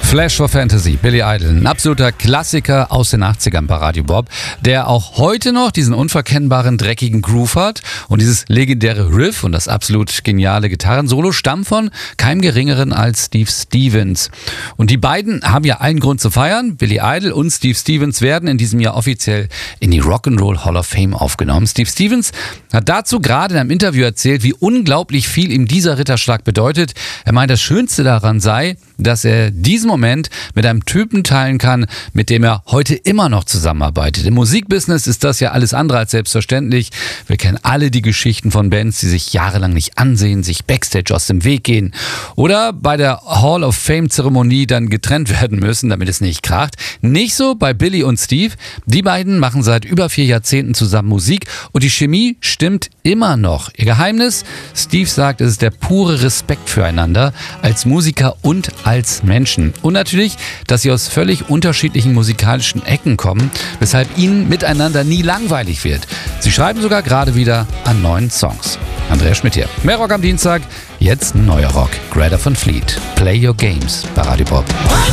Flash for Fantasy, Billy Idol, ein absoluter Klassiker aus den 80ern bei Radio Bob, der auch heute noch diesen unverkennbaren, dreckigen Groove hat. Und dieses legendäre Riff und das absolut geniale Gitarrensolo stammen von keinem Geringeren als Steve Stevens. Und die beiden haben ja allen Grund zu feiern. Billy Idol und Steve Stevens werden in diesem Jahr offiziell in die Rock'n'Roll Hall of Fame aufgenommen. Steve Stevens hat dazu gerade in einem Interview erzählt, wie unglaublich viel ihm dieser Ritterschlag bedeutet. Er meint, das Schönste daran sei, dass er diesen Moment mit einem Typen teilen kann, mit dem er heute immer noch zusammenarbeitet. Im Musikbusiness ist das ja alles andere als selbstverständlich. Wir kennen alle die Geschichten von Bands, die sich jahrelang nicht ansehen, sich Backstage aus dem Weg gehen oder bei der Hall of Fame-Zeremonie dann getrennt werden müssen, damit es nicht kracht. Nicht so bei Billy und Steve. Die beiden machen seit über 4 Jahrzehnten zusammen Musik und die Chemie stimmt immer noch. Ihr Geheimnis? Steve sagt, es ist der pure Respekt füreinander als Musiker und als Menschen. Und natürlich, dass sie aus völlig unterschiedlichen musikalischen Ecken kommen, weshalb ihnen miteinander nie langweilig wird. Sie schreiben sogar gerade wieder an neuen Songs. Andreas Schmidt hier. Mehr Rock am Dienstag, jetzt ein neuer Rock. Greta von Fleet. Play Your Games bei Radio Bob.